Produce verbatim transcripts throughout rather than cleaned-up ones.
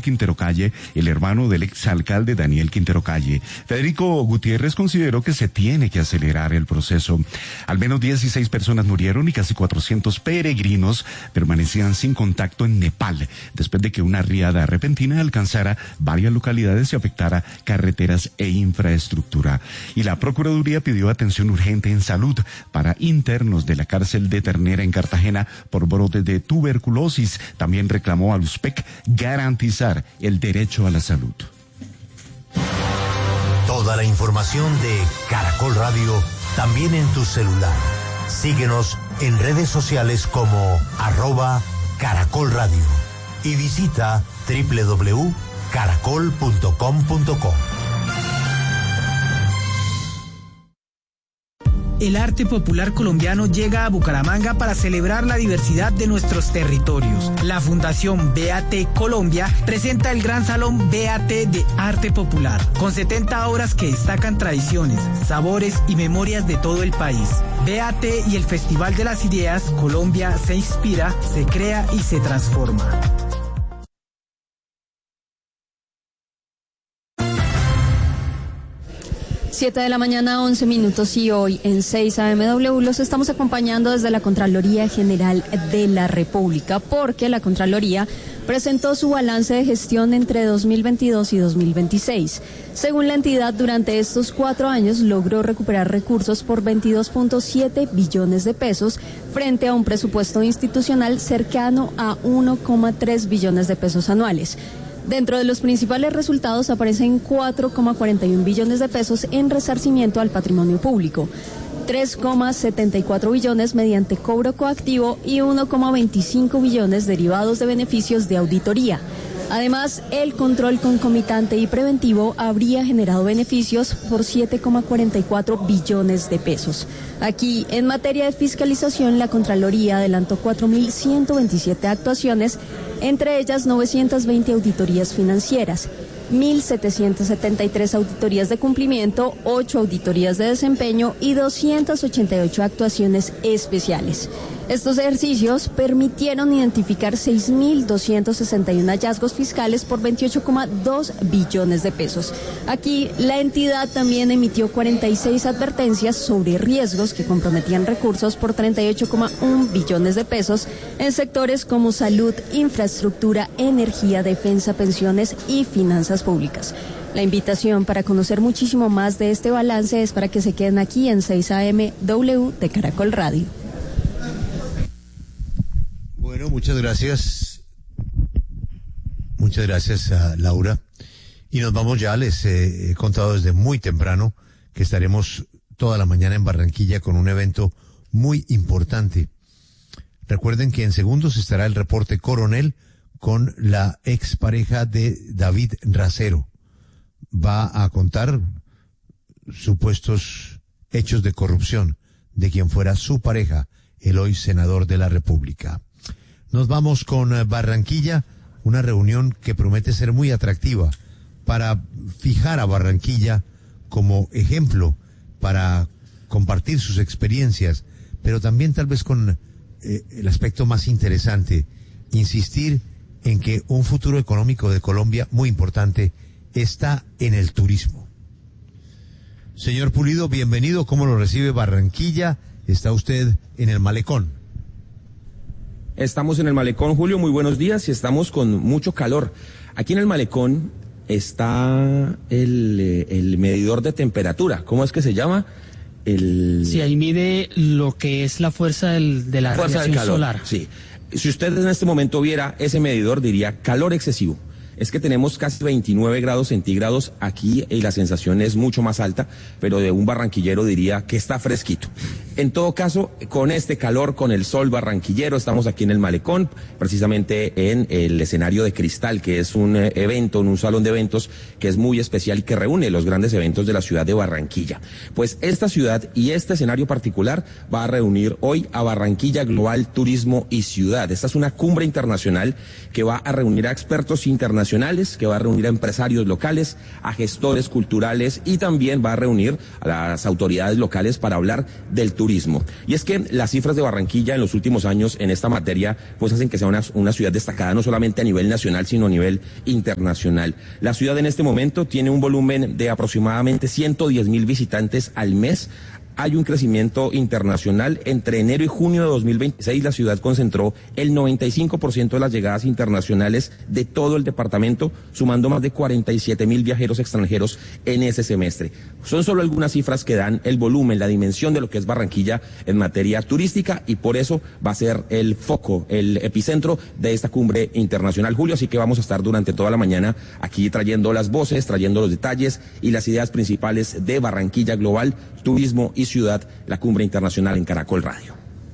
Quintero Calle, el hermano del exalcalde Daniel Quintero Calle. Federico Gutiérrez consideró que se tiene que acelerar el proceso. Al menos dieciséis personas murieron y casi cuatrocientos peregrinos permanecían sin contacto en Nepal, después de que una riada repentina alcanzara varias localidades y afectara carreteras e infraestructura. Y la Procuraduría pidió atención urgente en salud para internos de la cárcel de Ternera en Cartagena por brote de tuberculosis. También reclamó al U S P E C garantizar el derecho a la salud. Toda la información de Caracol Radio también en tu celular. Síguenos en redes sociales como arroba Caracol Radio y visita doble u doble u doble u punto caracol punto com punto co. El arte popular colombiano llega a Bucaramanga para celebrar la diversidad de nuestros territorios. La Fundación B A T Colombia presenta el Gran Salón B A T de Arte Popular, con setenta obras que destacan tradiciones, sabores y memorias de todo el país. B A T y el Festival de las Ideas, Colombia se inspira, se crea y se transforma. Siete de la mañana, once minutos, y hoy en seis A M W los estamos acompañando desde la Contraloría General de la República, porque la Contraloría presentó su balance de gestión entre dos mil veintidós y dos mil veintiséis. Según la entidad, durante estos cuatro años logró recuperar recursos por veintidós punto siete billones de pesos frente a un presupuesto institucional cercano a uno coma tres billones de pesos anuales. Dentro de los principales resultados aparecen cuatro coma cuarenta y un billones de pesos en resarcimiento al patrimonio público, tres coma setenta y cuatro billones mediante cobro coactivo y uno coma veinticinco billones derivados de beneficios de auditoría. Además, el control concomitante y preventivo habría generado beneficios por siete coma cuarenta y cuatro billones de pesos. Aquí, en materia de fiscalización, la Contraloría adelantó cuatro mil ciento veintisiete actuaciones, entre ellas novecientas veinte auditorías financieras, mil setecientas setenta y tres auditorías de cumplimiento, ocho auditorías de desempeño y doscientas ochenta y ocho actuaciones especiales. Estos ejercicios permitieron identificar seis mil doscientos sesenta y uno hallazgos fiscales por veintiocho coma dos billones de pesos. Aquí, la entidad también emitió cuarenta y seis advertencias sobre riesgos que comprometían recursos por treinta y ocho coma uno billones de pesos en sectores como salud, infraestructura, energía, defensa, pensiones y finanzas públicas. La invitación para conocer muchísimo más de este balance es para que se queden aquí en seis A M W de Caracol Radio. Bueno, muchas gracias. Muchas gracias a Laura. Y nos vamos ya, les eh, he contado desde muy temprano que estaremos toda la mañana en Barranquilla con un evento muy importante. Recuerden que en segundos estará el reporte Coronel con la expareja de David Racero. Va a contar supuestos hechos de corrupción de quien fuera su pareja, el hoy senador de la República. Nos vamos con Barranquilla, una reunión que promete ser muy atractiva para fijar a Barranquilla como ejemplo, para compartir sus experiencias, pero también tal vez con eh, el aspecto más interesante, insistir en que un futuro económico de Colombia muy importante está en el turismo. Señor Pulido, bienvenido. ¿Cómo lo recibe Barranquilla? Está usted en el Malecón. Estamos en el Malecón, Julio, muy buenos días, y estamos con mucho calor. Aquí en el Malecón está el, el medidor de temperatura. ¿Cómo es que se llama? El... Sí, ahí mide lo que es la fuerza del, de la fuerza radiación del calor, solar. Sí. Si usted en este momento viera ese medidor, diría calor excesivo. Es que tenemos casi veintinueve grados centígrados aquí y la sensación es mucho más alta, pero de un barranquillero diría que está fresquito. En todo caso, con este calor, con el sol barranquillero, estamos aquí en el Malecón, precisamente en el escenario de Cristal, que es un evento, un salón de eventos que es muy especial y que reúne los grandes eventos de la ciudad de Barranquilla. Pues esta ciudad y este escenario particular va a reunir hoy a Barranquilla Global Turismo y Ciudad. Esta es una cumbre internacional que va a reunir a expertos internacionales, que va a reunir a empresarios locales, a gestores culturales y también va a reunir a las autoridades locales para hablar del turismo turismo. Y es que las cifras de Barranquilla en los últimos años en esta materia pues hacen que sea una, una ciudad destacada no solamente a nivel nacional sino a nivel internacional. La ciudad en este momento tiene un volumen de aproximadamente ciento diez mil visitantes al mes. Hay un crecimiento internacional. Entre enero y junio de dos mil veintiséis, la ciudad concentró el noventa y cinco por ciento de las llegadas internacionales de todo el departamento, sumando más de cuarenta y siete mil viajeros extranjeros en ese semestre. Son solo algunas cifras que dan el volumen, la dimensión de lo que es Barranquilla en materia turística, y por eso va a ser el foco, el epicentro de esta cumbre internacional, Julio. Así que vamos a estar durante toda la mañana aquí trayendo las voces, trayendo los detalles y las ideas principales de Barranquilla Global, Turismo y Ciudad, la cumbre internacional en Caracol Radio.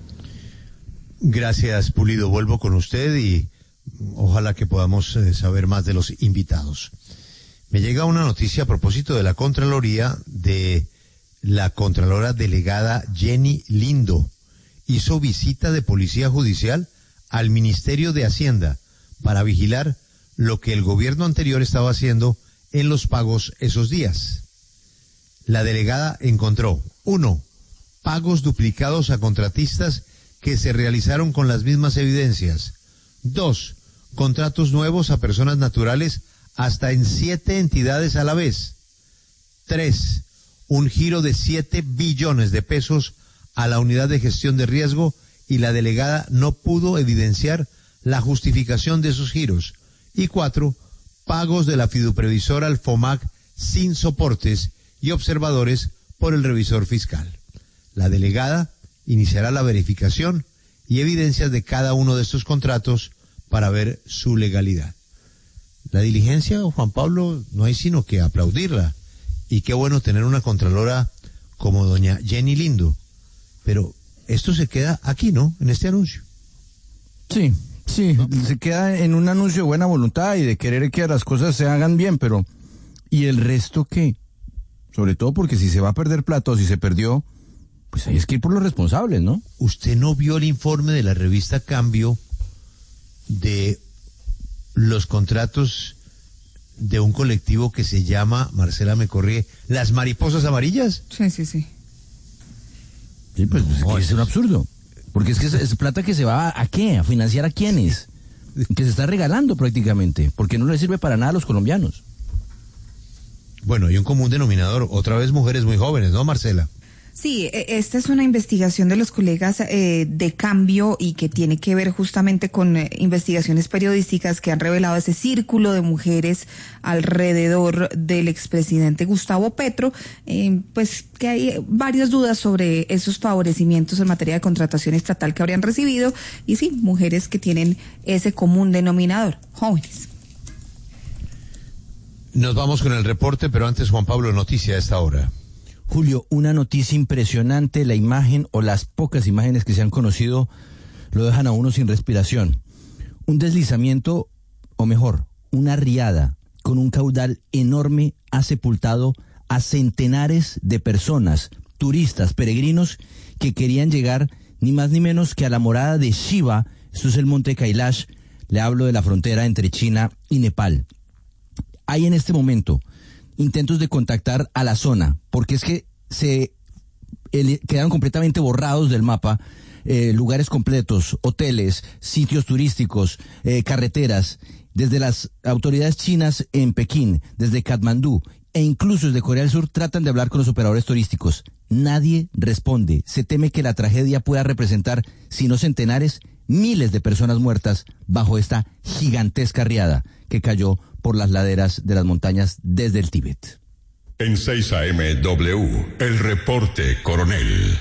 Gracias, Pulido. Vuelvo con usted y ojalá que podamos eh, saber más de los invitados. Me llega una noticia a propósito de la Contraloría de la Contralora Delegada Jenny Lindo. Hizo visita de Policía Judicial al Ministerio de Hacienda para vigilar lo que el gobierno anterior estaba haciendo en los pagos esos días. La delegada encontró, uno, pagos duplicados a contratistas que se realizaron con las mismas evidencias. Dos, contratos nuevos a personas naturales hasta en siete entidades a la vez. Tres, un giro de siete billones de pesos a la unidad de gestión de riesgo y la delegada no pudo evidenciar la justificación de esos giros. Y cuatro, pagos de la fiduprevisora al FOMAC sin soportes y observadores por el revisor fiscal. La delegada iniciará la verificación y evidencias de cada uno de estos contratos para ver su legalidad. La diligencia, Juan Pablo, no hay sino que aplaudirla. Y qué bueno tener una contralora como doña Jenny Lindo. Pero esto se queda aquí, ¿no? En este anuncio. Sí, sí, ¿no? Se queda en un anuncio de buena voluntad y de querer que las cosas se hagan bien, pero ¿y el resto qué? Sobre todo porque si se va a perder plata o si se perdió, pues hay que ir por los responsables, ¿no? ¿Usted no vio el informe de la revista Cambio de los contratos de un colectivo que se llama, Marcela me corrige, Las Mariposas Amarillas? Sí, sí, sí. Sí, pues no, es, es un absurdo. Porque es que es, es plata que se va a, ¿a qué? ¿A financiar a quiénes? Que se está regalando prácticamente, porque no le sirve para nada a los colombianos. Bueno, hay un común denominador, otra vez mujeres muy jóvenes, ¿no, Marcela? Sí, esta es una investigación de los colegas eh, de Cambio y que tiene que ver justamente con eh, investigaciones periodísticas que han revelado ese círculo de mujeres alrededor del expresidente Gustavo Petro, eh, pues que hay varias dudas sobre esos favorecimientos en materia de contratación estatal que habrían recibido, y sí, mujeres que tienen ese común denominador, jóvenes. Nos vamos con el reporte, pero antes, Juan Pablo, noticia a esta hora. Julio, una noticia impresionante, la imagen o las pocas imágenes que se han conocido lo dejan a uno sin respiración. Un deslizamiento, o mejor, una riada con un caudal enorme ha sepultado a centenares de personas, turistas, peregrinos, que querían llegar ni más ni menos que a la morada de Shiva. Esto es el monte Kailash, le hablo de la frontera entre China y Nepal. Hay en este momento intentos de contactar a la zona, porque es que se el, quedaron completamente borrados del mapa, eh, lugares completos, hoteles, sitios turísticos, eh, carreteras, desde las autoridades chinas en Pekín, desde Katmandú e incluso desde Corea del Sur tratan de hablar con los operadores turísticos. Nadie responde. Se teme que la tragedia pueda representar, si no centenares, miles de personas muertas bajo esta gigantesca riada que cayó por las laderas de las montañas desde el Tíbet. En seis A M W, el reporte coronel.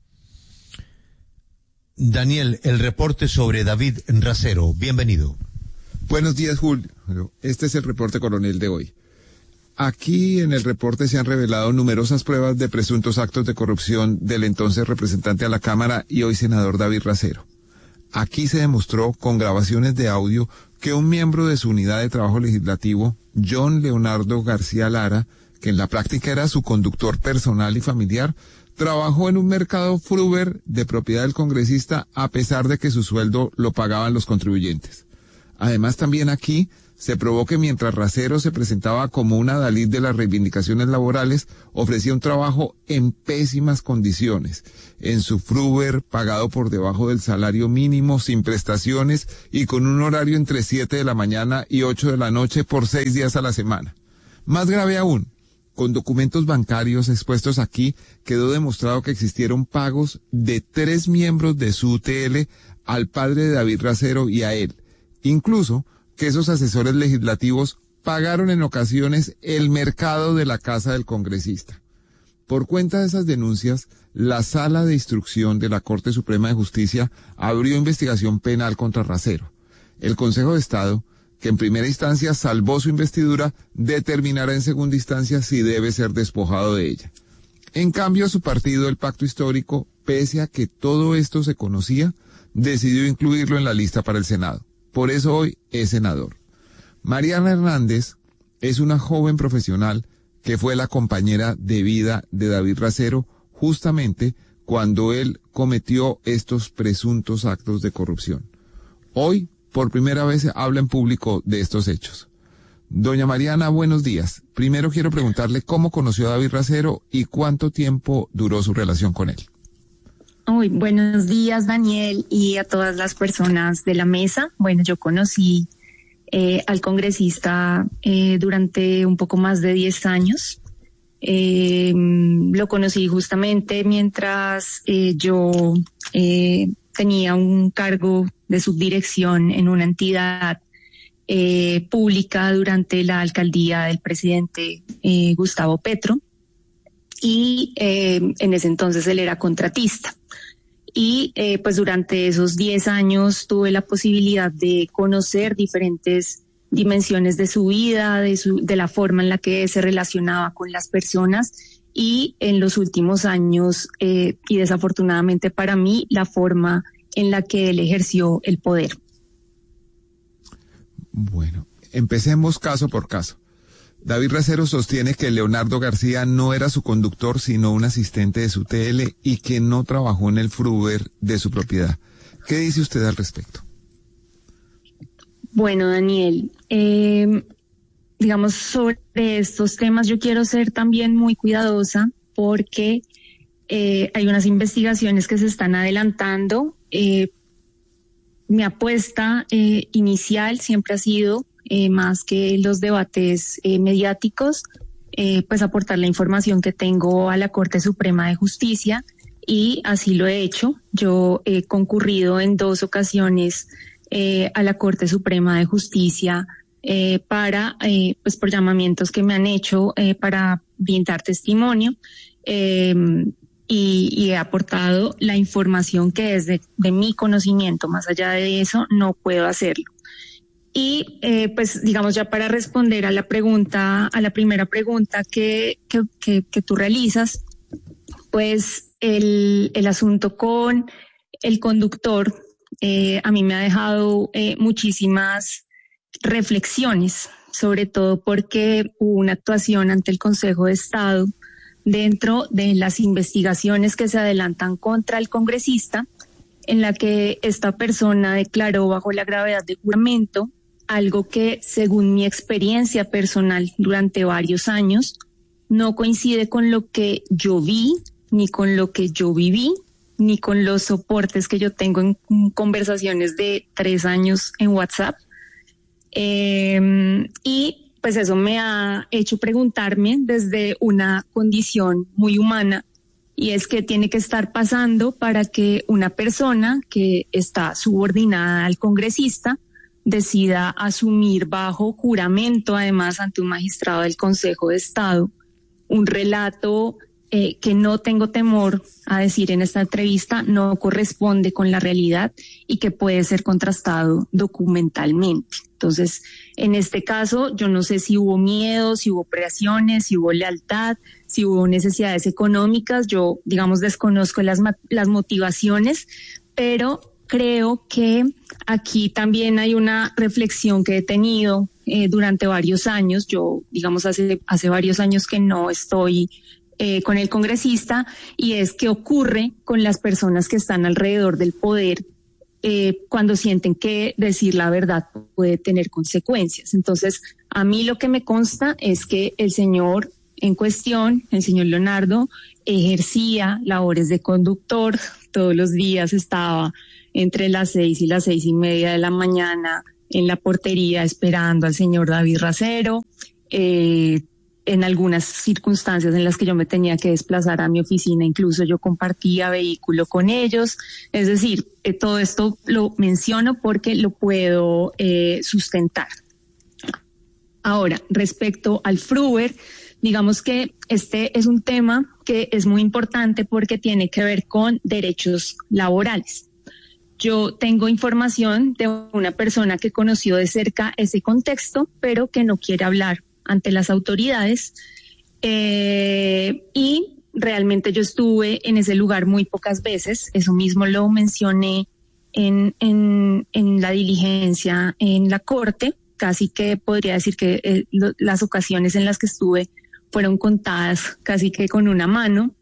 Daniel, el reporte sobre David Racero. Bienvenido. Buenos días, Julio. Este es el reporte coronel de hoy. Aquí en el reporte se han revelado numerosas pruebas de presuntos actos de corrupción del entonces representante a la Cámara y hoy senador David Racero. Aquí se demostró con grabaciones de audio que un miembro de su unidad de trabajo legislativo, John Leonardo García Lara, que en la práctica era su conductor personal y familiar, trabajó en un mercado fruver de propiedad del congresista a pesar de que su sueldo lo pagaban los contribuyentes. Además, también aquí se probó que mientras Racero se presentaba como un adalid de las reivindicaciones laborales, ofrecía un trabajo en pésimas condiciones, en su Fruber, pagado por debajo del salario mínimo, sin prestaciones y con un horario entre siete de la mañana y ocho de la noche por seis días a la semana. Más grave aún, con documentos bancarios expuestos aquí, quedó demostrado que existieron pagos de tres miembros de su U T L al padre de David Racero y a él. Incluso que esos asesores legislativos pagaron en ocasiones el mercado de la casa del congresista. Por cuenta de esas denuncias, la Sala de Instrucción de la Corte Suprema de Justicia abrió investigación penal contra Racero. El Consejo de Estado, que en primera instancia salvó su investidura, determinará en segunda instancia si debe ser despojado de ella. En cambio, su partido, el Pacto Histórico, pese a que todo esto se conocía, decidió incluirlo en la lista para el Senado. Por eso hoy es senador. Mariana Hernández es una joven profesional que fue la compañera de vida de David Racero justamente cuando él cometió estos presuntos actos de corrupción. Hoy, por primera vez, habla en público de estos hechos. Doña Mariana, buenos días. Primero quiero preguntarle cómo conoció a David Racero y cuánto tiempo duró su relación con él. Uy, buenos días, Daniel, y a todas las personas de la mesa. Bueno, yo conocí eh, al congresista eh, durante un poco más de diez años. Eh, lo conocí justamente mientras eh, yo eh, tenía un cargo de subdirección en una entidad eh, pública durante la alcaldía del presidente eh, Gustavo Petro. Y eh, en ese entonces él era contratista. Y eh, pues durante esos diez años tuve la posibilidad de conocer diferentes dimensiones de su vida, de, su, de la forma en la que se relacionaba con las personas y en los últimos años, eh, y desafortunadamente para mí, la forma en la que él ejerció el poder. Bueno, empecemos caso por caso. David Racero sostiene que Leonardo García no era su conductor, sino un asistente de su T L y que no trabajó en el Fruber de su propiedad. ¿Qué dice usted al respecto? Bueno, Daniel, eh, digamos, sobre estos temas yo quiero ser también muy cuidadosa porque eh, hay unas investigaciones que se están adelantando. Eh, mi apuesta eh, inicial siempre ha sido Eh, más que los debates eh, mediáticos, eh, pues aportar la información que tengo a la Corte Suprema de Justicia y así lo he hecho. Yo he concurrido en dos ocasiones eh, a la Corte Suprema de Justicia eh, para, eh, pues por llamamientos que me han hecho eh, para brindar testimonio eh, y, y he aportado la información que es de, de mi conocimiento. Más allá de eso, no puedo hacerlo. Y eh, pues digamos ya para responder a la pregunta, a la primera pregunta que, que, que, que tú realizas, pues el, el asunto con el conductor eh, a mí me ha dejado eh, muchísimas reflexiones, sobre todo porque hubo una actuación ante el Consejo de Estado dentro de las investigaciones que se adelantan contra el congresista, en la que esta persona declaró bajo la gravedad de juramento algo que, según mi experiencia personal durante varios años, no coincide con lo que yo vi, ni con lo que yo viví, ni con los soportes que yo tengo en conversaciones de tres años en WhatsApp. Eh, y pues eso me ha hecho preguntarme desde una condición muy humana, y es que tiene que estar pasando para que una persona que está subordinada al congresista decida asumir bajo juramento, además ante un magistrado del Consejo de Estado, un relato eh, que no tengo temor a decir en esta entrevista no corresponde con la realidad y que puede ser contrastado documentalmente. Entonces, en este caso, yo no sé si hubo miedo, si hubo presiones, si hubo lealtad, si hubo necesidades económicas. Yo, digamos, desconozco las, las motivaciones, pero creo que aquí también hay una reflexión que he tenido eh, durante varios años. Yo, digamos, hace, hace varios años que no estoy eh, con el congresista, y es qué ocurre con las personas que están alrededor del poder eh, cuando sienten que decir la verdad puede tener consecuencias. Entonces, a mí lo que me consta es que el señor en cuestión, el señor Leonardo, ejercía labores de conductor, todos los días estaba entre las seis y las seis y media de la mañana en la portería esperando al señor David Racero, eh, en algunas circunstancias en las que yo me tenía que desplazar a mi oficina, incluso yo compartía vehículo con ellos. Es decir, eh, todo esto lo menciono porque lo puedo eh, sustentar. Ahora, respecto al Fruber, digamos que este es un tema que es muy importante porque tiene que ver con derechos laborales. Yo tengo información de una persona que conoció de cerca ese contexto, pero que no quiere hablar ante las autoridades, eh, y realmente yo estuve en ese lugar muy pocas veces. Eso mismo lo mencioné en, en, en la diligencia en la corte. Casi que podría decir que eh, lo, las ocasiones en las que estuve fueron contadas casi que con una mano,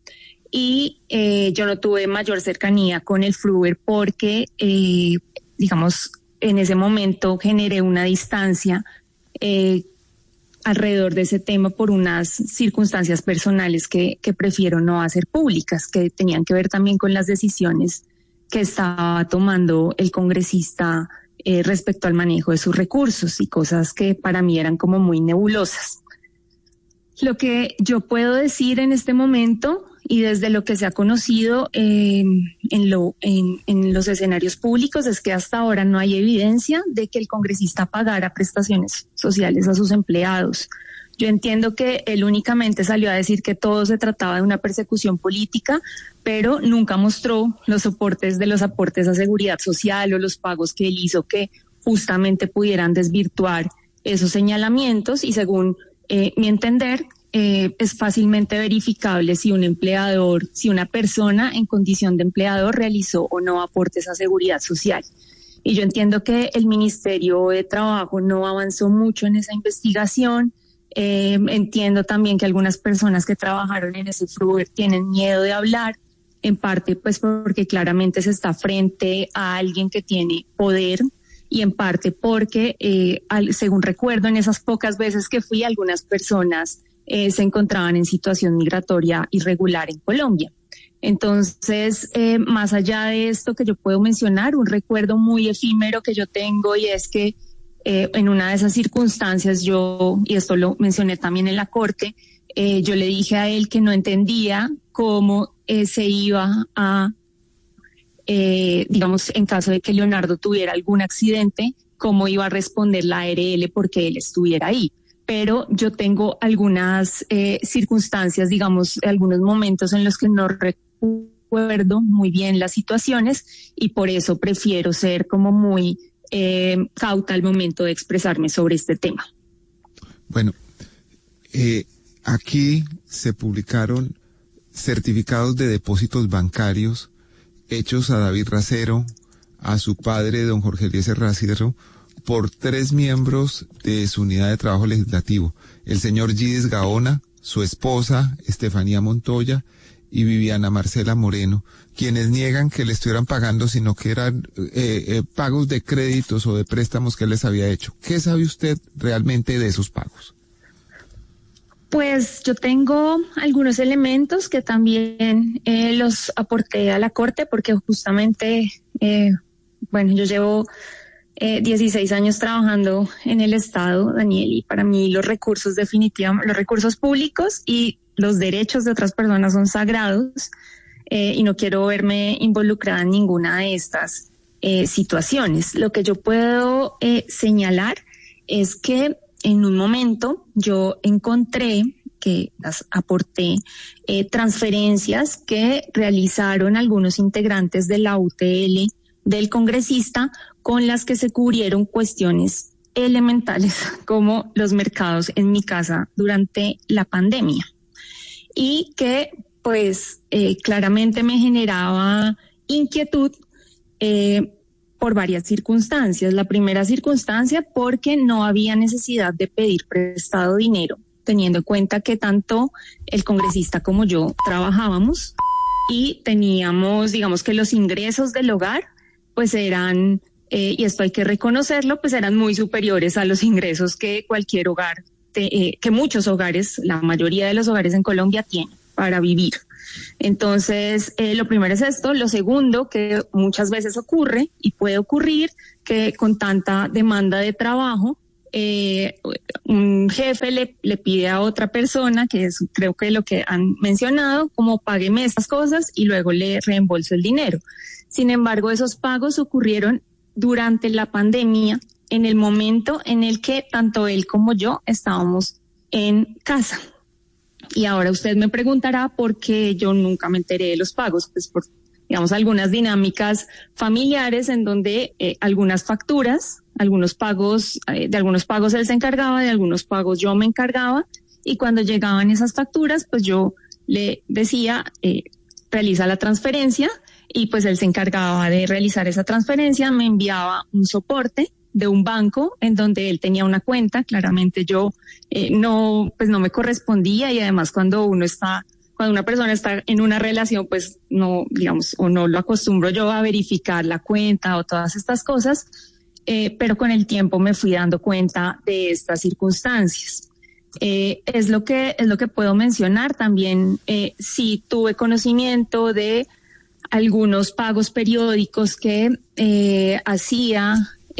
y eh, yo no tuve mayor cercanía con el Fruber porque, eh, digamos, en ese momento generé una distancia eh, alrededor de ese tema por unas circunstancias personales que, que prefiero no hacer públicas, que tenían que ver también con las decisiones que estaba tomando el congresista eh, respecto al manejo de sus recursos y cosas que para mí eran como muy nebulosas. Lo que yo puedo decir en este momento y desde lo que se ha conocido eh, en, lo, en, en los escenarios públicos es que hasta ahora no hay evidencia de que el congresista pagara prestaciones sociales a sus empleados. Yo entiendo que él únicamente salió a decir que todo se trataba de una persecución política, pero nunca mostró los soportes de los aportes a seguridad social o los pagos que él hizo que justamente pudieran desvirtuar esos señalamientos, y según eh, mi entender, Eh, es fácilmente verificable si un empleador, si una persona en condición de empleador realizó o no aportes a seguridad social. Y yo entiendo que el Ministerio de Trabajo no avanzó mucho en esa investigación. Eh, entiendo también que algunas personas que trabajaron en ese Fruber tienen miedo de hablar, en parte pues porque claramente se está frente a alguien que tiene poder, y en parte porque, eh, al, según recuerdo, en esas pocas veces que fui, algunas personas Eh, se encontraban en situación migratoria irregular en Colombia. Entonces, eh, más allá de esto que yo puedo mencionar, un recuerdo muy efímero que yo tengo, y es que eh, en una de esas circunstancias yo, y esto lo mencioné también en la corte, eh, yo le dije a él que no entendía cómo eh, se iba a, eh, digamos, en caso de que Leonardo tuviera algún accidente, cómo iba a responder la A R L porque él estuviera ahí. Pero yo tengo algunas eh, circunstancias, digamos, algunos momentos en los que no recuerdo muy bien las situaciones, y por eso prefiero ser como muy eh, cauta al momento de expresarme sobre este tema. Bueno, eh, aquí se publicaron certificados de depósitos bancarios hechos a David Racero, a su padre, don Jorge Eliezer Racero, por tres miembros de su unidad de trabajo legislativo: el señor Gidis Gaona, su esposa Estefanía Montoya y Viviana Marcela Moreno, quienes niegan que le estuvieran pagando, sino que eran eh, eh, pagos de créditos o de préstamos que él les había hecho. ¿Qué sabe usted realmente de esos pagos? Pues yo tengo algunos elementos que también eh, los aporté a la corte, porque justamente, eh, bueno, yo llevo Eh, dieciséis años trabajando en el Estado, Daniel, y para mí los recursos definitivamente, los recursos públicos y los derechos de otras personas son sagrados, eh, y no quiero verme involucrada en ninguna de estas eh, situaciones. Lo que yo puedo eh, señalar es que en un momento yo encontré que las aporté eh, transferencias que realizaron algunos integrantes de la U T L del congresista, con las que se cubrieron cuestiones elementales como los mercados en mi casa durante la pandemia, y que pues eh, claramente me generaba inquietud eh, por varias circunstancias. La primera circunstancia, porque no había necesidad de pedir prestado dinero, teniendo en cuenta que tanto el congresista como yo trabajábamos y teníamos, digamos que los ingresos del hogar pues eran, eh, y esto hay que reconocerlo, pues eran muy superiores a los ingresos que cualquier hogar, de, eh, que muchos hogares, la mayoría de los hogares en Colombia tienen para vivir. Entonces, eh, lo primero es esto. Lo segundo, que muchas veces ocurre y puede ocurrir, que con tanta demanda de trabajo, eh, un jefe le, le pide a otra persona, que es creo que lo que han mencionado, como págueme estas cosas y luego le reembolso el dinero. Sin embargo, esos pagos ocurrieron durante la pandemia, en el momento en el que tanto él como yo estábamos en casa. Y ahora usted me preguntará por qué yo nunca me enteré de los pagos. Pues por, digamos, algunas dinámicas familiares en donde eh, algunas facturas, algunos pagos, eh, de algunos pagos él se encargaba, de algunos pagos yo me encargaba. Y cuando llegaban esas facturas, pues yo le decía, eh, realiza la transferencia, y pues él se encargaba de realizar esa transferencia, me enviaba un soporte de un banco en donde él tenía una cuenta. Claramente yo eh, no, pues no me correspondía, y además cuando uno está, cuando una persona está en una relación, pues no, digamos, o no lo acostumbro yo a verificar la cuenta o todas estas cosas, eh, pero con el tiempo me fui dando cuenta de estas circunstancias. Eh, es lo que, es lo que puedo mencionar. También eh, sí tuve conocimiento de algunos pagos periódicos que eh, hacía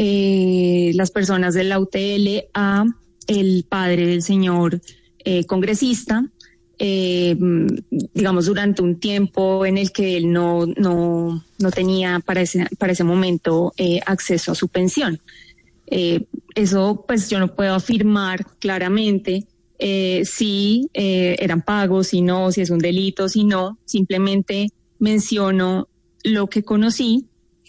Eh, las personas de la U T L a el padre del señor eh, congresista, eh, digamos durante un tiempo en el que él no no no tenía para ese para ese momento eh, acceso a su pensión. Eh, eso pues yo no puedo afirmar claramente eh, si eh, eran pagos, si no, si es un delito, si no. Simplemente menciono lo que conocí.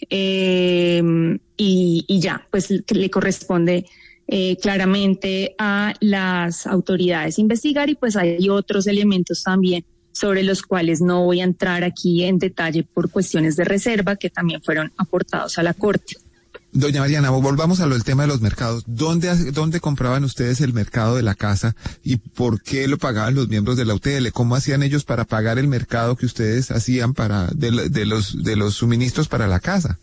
Eh, y, y ya, pues que le corresponde eh, claramente a las autoridades investigar, y pues hay otros elementos también sobre los cuales no voy a entrar aquí en detalle por cuestiones de reserva que también fueron aportados a la Corte. Doña Mariana, volvamos a lo del tema de los mercados. ¿Dónde, dónde compraban ustedes el mercado de la casa y por qué lo pagaban los miembros de la U T L? ¿Cómo hacían ellos para pagar el mercado que ustedes hacían para de, de los de los suministros para la casa?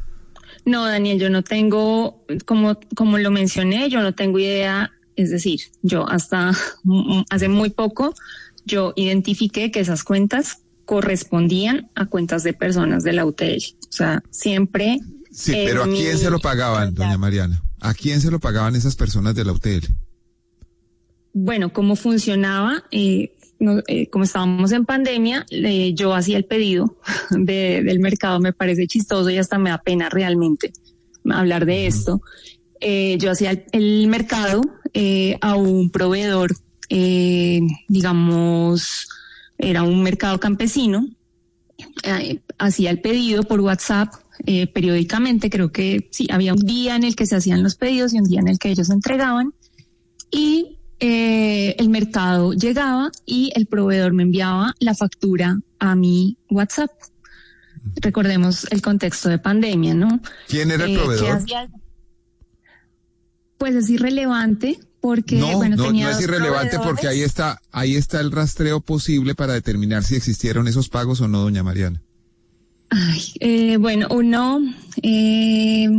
No, Daniel, yo no tengo, como como lo mencioné, yo no tengo idea. Es decir, yo hasta hace muy poco yo identifiqué que esas cuentas correspondían a cuentas de personas de la U T L. O sea, siempre. Sí, pero ¿a quién se lo pagaban, doña Mariana? ¿A quién se lo pagaban esas personas de la U T L? Bueno, ¿cómo funcionaba? Eh, no, eh, como estábamos en pandemia, eh, yo hacía el pedido de, del mercado. Me parece chistoso y hasta me da pena realmente hablar de uh-huh. esto. Eh, yo hacía el, el mercado eh, a un proveedor, eh, digamos, era un mercado campesino. Eh, hacía el pedido por WhatsApp. Eh, periódicamente, creo que sí, había un día en el que se hacían los pedidos y un día en el que ellos entregaban, y eh, el mercado llegaba y el proveedor me enviaba la factura a mi WhatsApp. Recordemos el contexto de pandemia, ¿no? ¿Quién era el eh, proveedor? Hacía... Pues es irrelevante porque, no, bueno, no, tenía no es irrelevante porque ahí está, ahí está el rastreo posible para determinar si existieron esos pagos o no, doña Mariana. Ay, eh, bueno, uno, eh,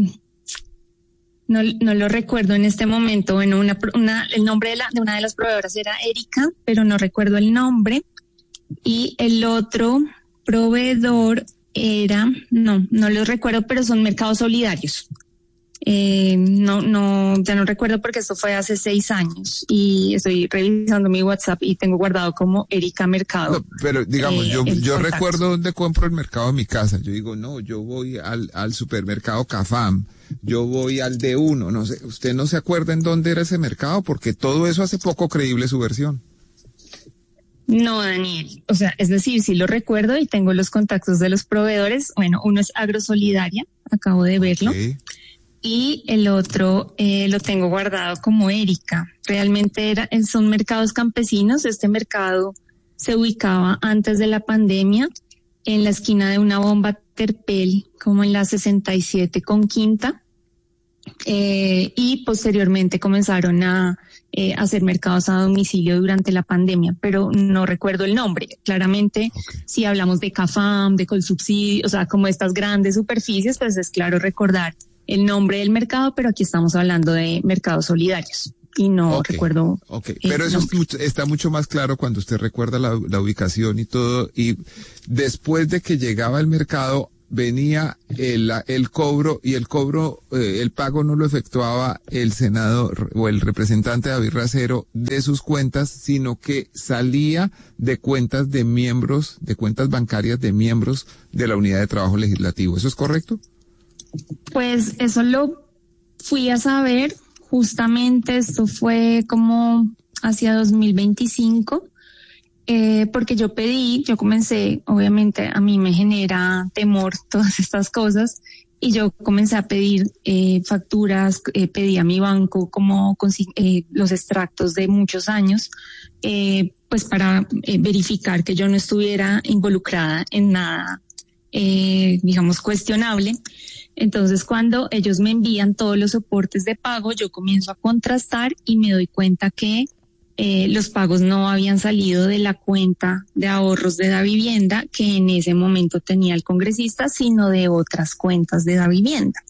no, no lo recuerdo en este momento. Bueno, una, una, el nombre de, la, de una de las proveedoras era Erika, pero no recuerdo el nombre. Y el otro proveedor era, no, no lo recuerdo, pero son mercados solidarios. Eh, no, no, ya no recuerdo porque esto fue hace seis años y estoy revisando mi WhatsApp y tengo guardado como Erika Mercado. No, pero digamos, eh, yo, yo recuerdo dónde compro el mercado en mi casa. Yo digo, no, yo voy al, al supermercado Cafam, yo voy al D uno, no sé, ¿usted no se acuerda en dónde era ese mercado? Porque todo eso hace poco creíble su versión. No, Daniel, o sea, es decir, sí lo recuerdo y tengo los contactos de los proveedores. Bueno, uno es Agrosolidaria, acabo de verlo. Okay. Y el otro eh, lo tengo guardado como Erika. Realmente era, son mercados campesinos. Este mercado se ubicaba antes de la pandemia en la esquina de una bomba Terpel, como en la sesenta y siete con Quinta. Eh, y posteriormente comenzaron a eh, hacer mercados a domicilio durante la pandemia, pero no recuerdo el nombre. Claramente, okay. Si hablamos de CAFAM, de Colsubsidio, o sea, como estas grandes superficies, pues es claro recordar el nombre del mercado, pero aquí estamos hablando de mercados solidarios y no okay. recuerdo. Ok, pero eso es mucho, está mucho más claro cuando usted recuerda la, la ubicación y todo, y después de que llegaba el mercado, venía el, el cobro, y el cobro, eh, el pago no lo efectuaba el senador o el representante David Racero de sus cuentas, sino que salía de cuentas de miembros, de cuentas bancarias de miembros de la unidad de trabajo legislativo. ¿Eso es correcto? Pues eso lo fui a saber, justamente esto fue como hacia dos mil veinticinco. Eh, porque yo pedí, yo comencé, obviamente a mí me genera temor todas estas cosas, y yo comencé a pedir eh, facturas, eh, pedí a mi banco como eh, los extractos de muchos años, eh, pues para eh, verificar que yo no estuviera involucrada en nada, eh, digamos, cuestionable. Entonces, cuando ellos me envían todos los soportes de pago, yo comienzo a contrastar y me doy cuenta que Eh, los pagos no habían salido de la cuenta de ahorros de Davivienda que en ese momento tenía el congresista, sino de otras cuentas de Davivienda.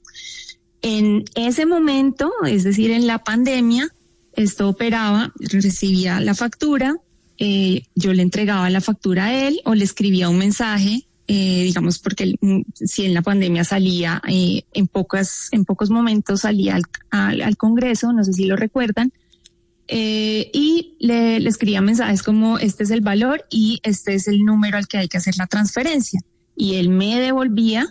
En ese momento, es decir, en la pandemia, esto operaba, recibía la factura, eh, yo le entregaba la factura a él o le escribía un mensaje, eh, digamos, porque él, si en la pandemia salía, eh, en pocas, en pocos momentos salía al, al, al Congreso, no sé si lo recuerdan, Eh, y le, le escribía mensajes como este es el valor y este es el número al que hay que hacer la transferencia. Y él me devolvía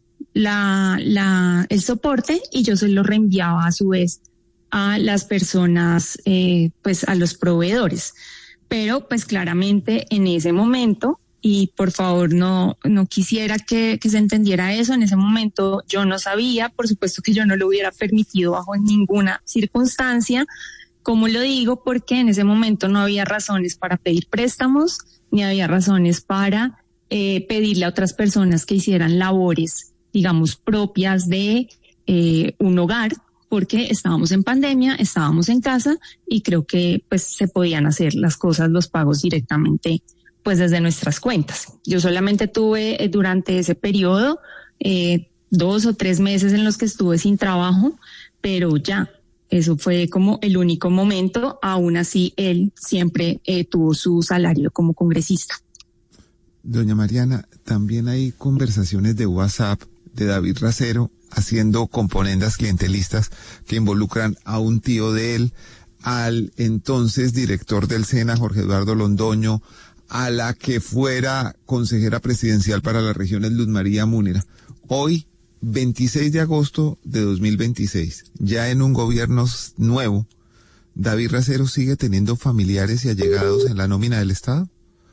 la, la, el soporte y yo se lo reenviaba a su vez a las personas, eh, pues a los proveedores. Pero pues claramente en ese momento, y por favor no, no quisiera que, que se entendiera eso, en ese momento yo no sabía, por supuesto que yo no lo hubiera permitido bajo ninguna circunstancia. ¿Cómo lo digo? Porque en ese momento no había razones para pedir préstamos, ni había razones para eh, pedirle a otras personas que hicieran labores, digamos, propias de eh, un hogar, porque estábamos en pandemia, estábamos en casa y creo que pues se podían hacer las cosas, los pagos directamente pues desde nuestras cuentas. Yo solamente tuve eh, durante ese periodo eh, dos o tres meses en los que estuve sin trabajo, pero ya. Eso fue como el único momento. Aún así, él siempre eh, tuvo su salario como congresista. Doña Mariana, también hay conversaciones de WhatsApp de David Racero haciendo componendas clientelistas que involucran a un tío de él, al entonces director del SENA, Jorge Eduardo Londoño, a la que fuera consejera presidencial para las regiones, Luz María Múnera. Hoy, veintiséis de agosto de dos mil veintiséis, ya en un gobierno nuevo, ¿David Racero sigue teniendo familiares y allegados en la nómina del Estado?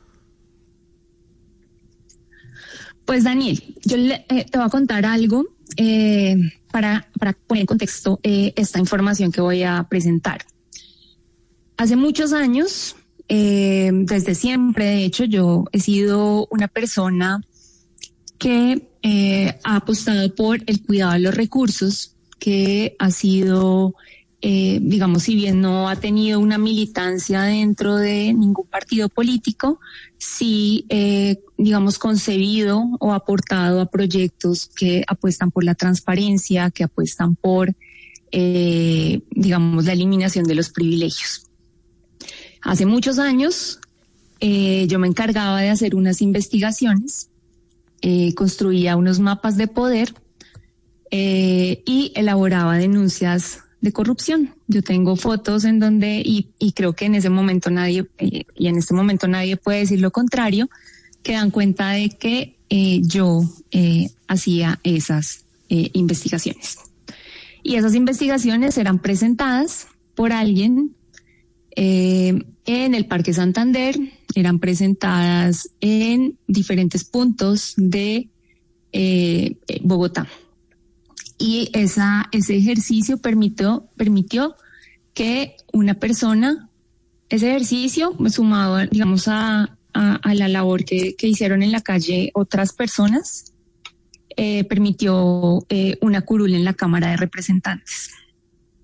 Pues Daniel, yo le, eh, te voy a contar algo eh, para, para poner en contexto eh, esta información que voy a presentar. Hace muchos años, eh, desde siempre, de hecho, yo he sido una persona que eh, ha apostado por el cuidado de los recursos, que ha sido, eh, digamos, si bien no ha tenido una militancia dentro de ningún partido político, sí, eh, digamos, concebido o aportado a proyectos que apuestan por la transparencia, que apuestan por, eh, digamos, la eliminación de los privilegios. Hace muchos años, eh, yo me encargaba de hacer unas investigaciones. Eh, construía unos mapas de poder eh, y elaboraba denuncias de corrupción. Yo tengo fotos en donde, y, y creo que en ese momento nadie, eh, y en este momento nadie puede decir lo contrario, que dan cuenta de que eh, yo eh, hacía esas eh, investigaciones. Y esas investigaciones eran presentadas por alguien eh, en el Parque Santander, eran presentadas en diferentes puntos de eh, Bogotá. Y esa, ese ejercicio permitió, permitió que una persona, ese ejercicio sumado, digamos, a, a, a la labor que, que hicieron en la calle otras personas, eh, permitió eh, una curul en la Cámara de Representantes.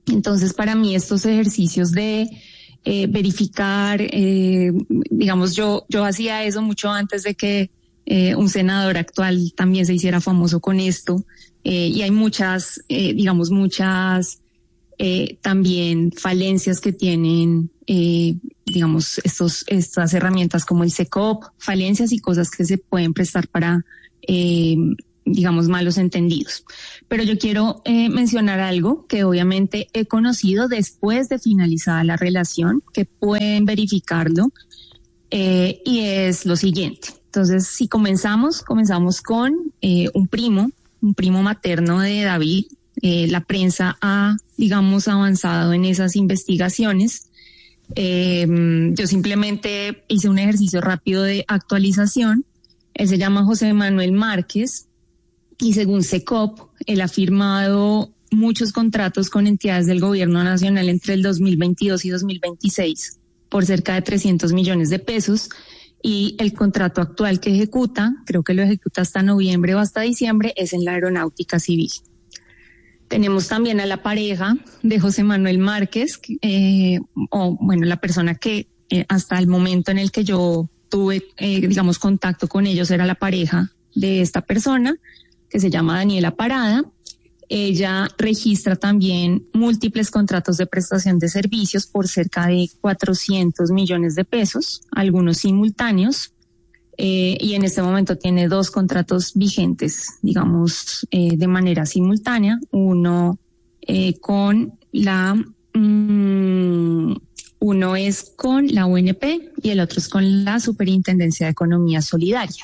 Entonces, para mí estos ejercicios de eh, verificar, eh, digamos, yo, yo hacía eso mucho antes de que eh, un senador actual también se hiciera famoso con esto, eh, y hay muchas, eh, digamos, muchas eh, también falencias que tienen, eh, digamos, estos, estas herramientas como el SECOP, falencias y cosas que se pueden prestar para, eh, digamos, malos entendidos. Pero yo quiero eh, mencionar algo que obviamente he conocido después de finalizada la relación, que pueden verificarlo, eh, y es lo siguiente. Entonces, si comenzamos, comenzamos con eh, un primo, un primo materno de David. Eh, la prensa ha, digamos, avanzado en esas investigaciones. Eh, yo simplemente hice un ejercicio rápido de actualización. Él se llama José Manuel Márquez y según SECOP, él ha firmado muchos contratos con entidades del gobierno nacional entre el dos mil veintidós y dos mil veintiséis por cerca de trescientos millones de pesos. Y el contrato actual que ejecuta, creo que lo ejecuta hasta noviembre o hasta diciembre, es en la aeronáutica civil. Tenemos también a la pareja de José Manuel Márquez, eh, o bueno, la persona que eh, hasta el momento en el que yo tuve, eh, digamos, contacto con ellos era la pareja de esta persona, que se llama Daniela Parada. Ella registra también múltiples contratos de prestación de servicios por cerca de cuatrocientos millones de pesos, algunos simultáneos, eh, y en este momento tiene dos contratos vigentes, digamos, eh, de manera simultánea, uno eh, con la, mmm, uno es con la U N P y el otro es con la Superintendencia de Economía Solidaria.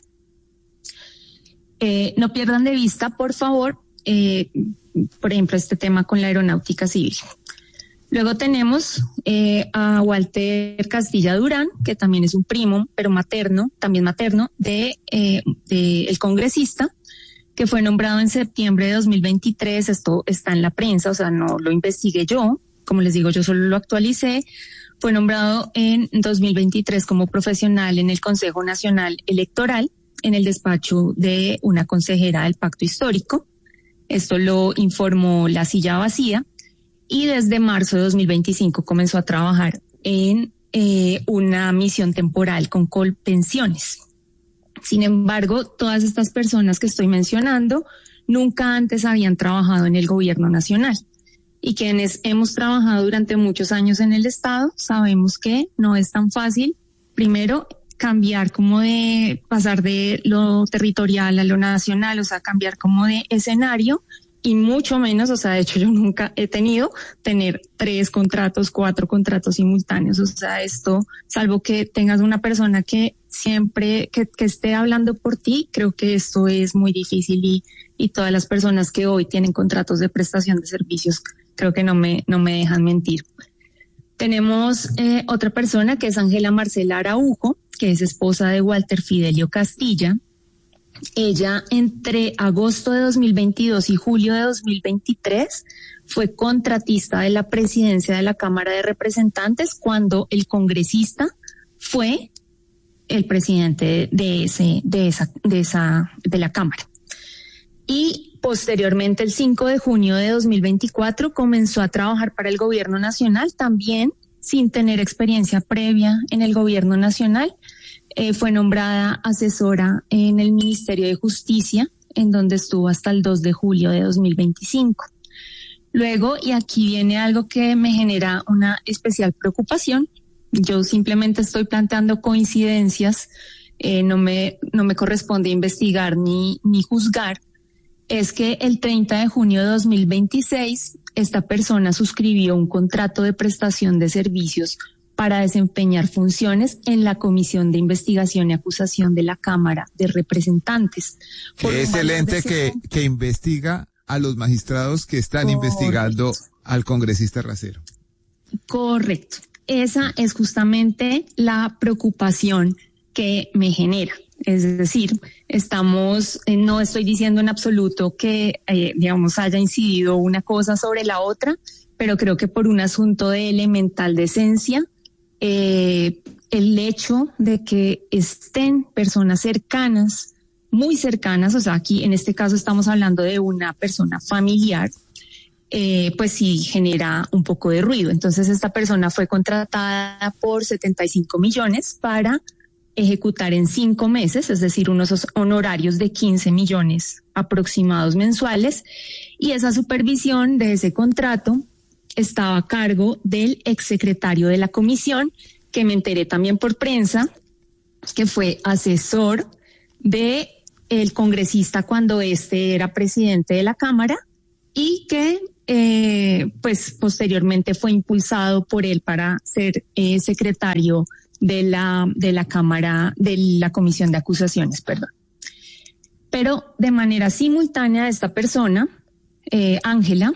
Eh, no pierdan de vista, por favor, Eh, por ejemplo, este tema con la aeronáutica civil. Luego tenemos eh, a Walter Castilla Durán, que también es un primo, pero materno, también materno, de, eh, de el congresista, que fue nombrado en septiembre de dos mil veintitrés. Esto está en la prensa, o sea, no lo investigué yo. Como les digo, yo solo lo actualicé. Fue nombrado en dos mil veintitrés como profesional en el Consejo Nacional Electoral, en el despacho de una consejera del Pacto Histórico. Esto lo informó La Silla Vacía, y desde marzo de dos mil veinticinco comenzó a trabajar en eh, una misión temporal con Colpensiones. Sin embargo, todas estas personas que estoy mencionando nunca antes habían trabajado en el gobierno nacional, y quienes hemos trabajado durante muchos años en el Estado sabemos que no es tan fácil, primero, cambiar como de pasar de lo territorial a lo nacional, o sea, cambiar como de escenario, y mucho menos, o sea, de hecho yo nunca he tenido tener tres contratos, cuatro contratos simultáneos. O sea, esto, salvo que tengas una persona que siempre, que, que esté hablando por ti, creo que esto es muy difícil, y, y todas las personas que hoy tienen contratos de prestación de servicios, creo que no me, no me dejan mentir. Tenemos eh, otra persona que es Ángela Marcela Araujo, que es esposa de Walter Fidelio Castilla. Ella entre agosto de dos mil veintidós y julio de dos mil veintitrés fue contratista de la presidencia de la Cámara de Representantes cuando el congresista fue el presidente de ese, de esa, de esa, de la Cámara. Y posteriormente, el cinco de junio de dos mil veinticuatro, comenzó a trabajar para el gobierno nacional, también sin tener experiencia previa en el gobierno nacional. Eh, fue nombrada asesora en el Ministerio de Justicia, en donde estuvo hasta el dos de julio de dos mil veinticinco. Luego, y aquí viene algo que me genera una especial preocupación, yo simplemente estoy planteando coincidencias, eh, no me, no me corresponde investigar ni, ni juzgar. Es que el treinta de junio de dos mil veintiséis, esta persona suscribió un contrato de prestación de servicios para desempeñar funciones en la Comisión de Investigación y Acusación de la Cámara de Representantes. Que es el ente que, que investiga a los magistrados que están Correcto. investigando al congresista Racero. Correcto. Esa es justamente la preocupación que me genera. Es decir, estamos, eh, no estoy diciendo en absoluto que, eh, digamos, haya incidido una cosa sobre la otra, pero creo que por un asunto de elemental decencia, eh, el hecho de que estén personas cercanas, muy cercanas, o sea, aquí en este caso estamos hablando de una persona familiar, eh, pues sí genera un poco de ruido. Entonces esta persona fue contratada por setenta y cinco millones para ejecutar en cinco meses, es decir, unos honorarios de quince millones aproximados mensuales, y esa supervisión de ese contrato estaba a cargo del exsecretario de la comisión, que me enteré también por prensa, que fue asesor de el congresista cuando este era presidente de la Cámara y que eh, pues posteriormente fue impulsado por él para ser eh, secretario de la de la Cámara, de la Comisión de Acusaciones, perdón. Pero de manera simultánea esta persona, eh, Ángela,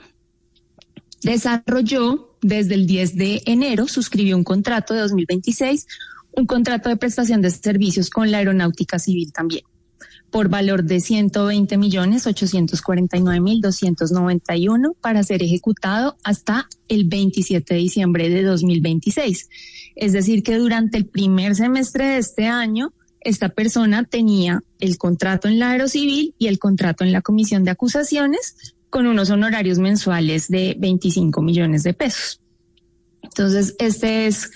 desarrolló desde el diez de enero, suscribió un contrato de dos mil veintiséis, un contrato de prestación de servicios con la Aeronáutica Civil también, por valor de ciento veinte millones ochocientos cuarenta y nueve mil doscientos noventa y uno para ser ejecutado hasta el veintisiete de diciembre de dos mil veintiséis. Es decir, que durante el primer semestre de este año, esta persona tenía el contrato en la Aerocivil y el contrato en la Comisión de Acusaciones con unos honorarios mensuales de veinticinco millones de pesos. Entonces, este es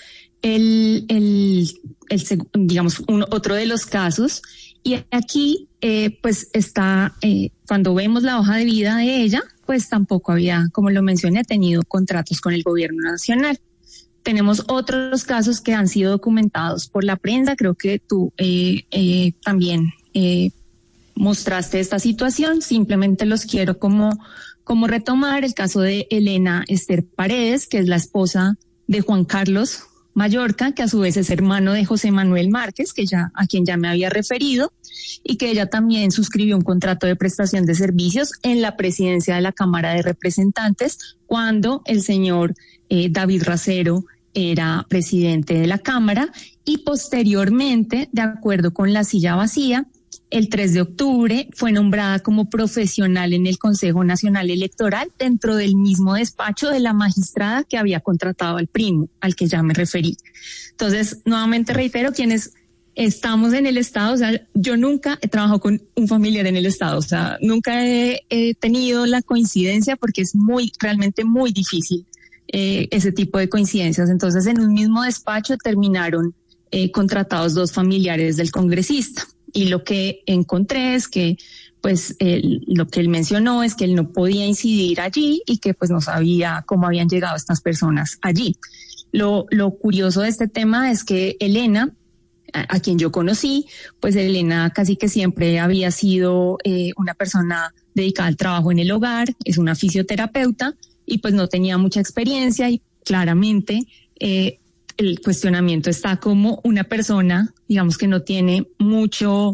el, el, el digamos, un, otro de los casos. Y aquí, eh, pues está, eh, cuando vemos la hoja de vida de ella, pues tampoco había, como lo mencioné, tenido contratos con el gobierno nacional. Tenemos otros casos que han sido documentados por la prensa. Creo que tú eh, eh, también eh, mostraste esta situación. Simplemente los quiero como, como retomar. El caso de Elena Esther Paredes, que es la esposa de Juan Carlos Mallorca, que a su vez es hermano de José Manuel Márquez, que ya, a quien ya me había referido, y que ella también suscribió un contrato de prestación de servicios en la presidencia de la Cámara de Representantes cuando el señor eh, David Racero era presidente de la Cámara, y posteriormente, de acuerdo con la silla vacía, el tres de octubre fue nombrada como profesional en el Consejo Nacional Electoral dentro del mismo despacho de la magistrada que había contratado al primo, al que ya me referí. Entonces, nuevamente reitero, quienes estamos en el Estado, o sea, yo nunca he trabajado con un familiar en el Estado, o sea, nunca he, he tenido la coincidencia porque es muy, realmente muy difícil eh, ese tipo de coincidencias. Entonces, en un mismo despacho terminaron eh, contratados dos familiares del congresista. Y lo que encontré es que, pues, él, lo que él mencionó es que él no podía incidir allí y que, pues, no sabía cómo habían llegado estas personas allí. Lo, lo curioso de este tema es que Elena, a, a quien yo conocí, pues Elena casi que siempre había sido eh, una persona dedicada al trabajo en el hogar, es una fisioterapeuta y pues no tenía mucha experiencia y claramente eh, el cuestionamiento está como una persona, digamos, que no tiene mucho,